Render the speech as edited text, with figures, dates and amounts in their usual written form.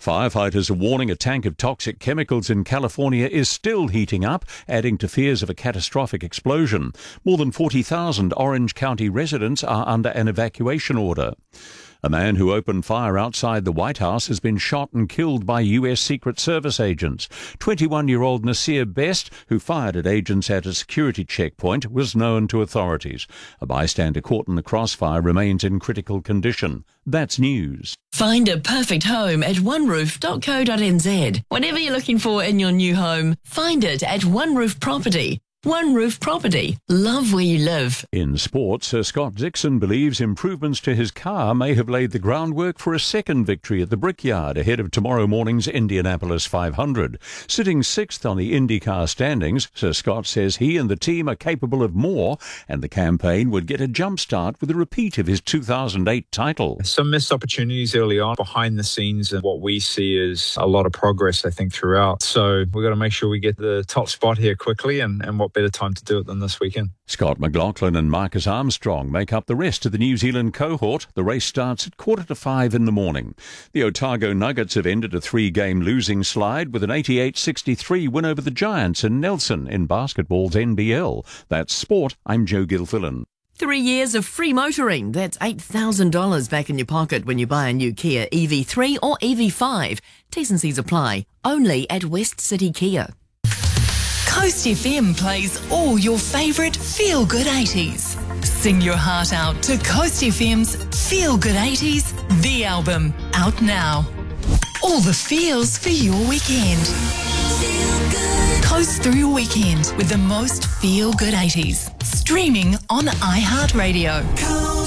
Firefighters are warning a tank of toxic chemicals in California is still heating up, adding to fears of a catastrophic explosion. More than 40,000 Orange County residents are under an evacuation order. A man who opened fire outside the White House has been shot and killed by U.S. Secret Service agents. 21-year-old Nasir Best, who fired at agents at a security checkpoint, was known to authorities. A bystander caught in the crossfire remains in critical condition. That's news. Find a perfect home at oneroof.co.nz. Whatever you're looking for in your new home, find it at One Roof Property. One Roof Property. Love where you live. In sports, Sir Scott Dixon believes improvements to his car may have laid the groundwork for a second victory at the Brickyard ahead of tomorrow morning's Indianapolis 500. Sitting sixth on the IndyCar standings, Sir Scott says he and the team are capable of more, and the campaign would get a jump start with a repeat of his 2008 title. Some missed opportunities early on behind the scenes, and what we see is a lot of progress, I think, throughout. So we've got to make sure we get the top spot here quickly, and what better time to do it than this weekend. Scott McLaughlin and Marcus Armstrong make up the rest of the New Zealand cohort. The race starts at 4:45 in the morning. The Otago Nuggets have ended a 3-game losing slide with an 88-63 win over the Giants in Nelson in basketball's NBL. That's sport. I'm Joe Gilfillan. 3 years of free motoring. That's $8,000 back in your pocket when you buy a new Kia EV3 or EV5. T's and C's apply. Only at West City Kia. Coast FM plays all your favourite feel-good 80s. Sing your heart out to Coast FM's Feel Good 80s, the album, out now. All the feels for your weekend. Feel good. Coast through your weekend with the most feel-good 80s. Streaming on iHeartRadio.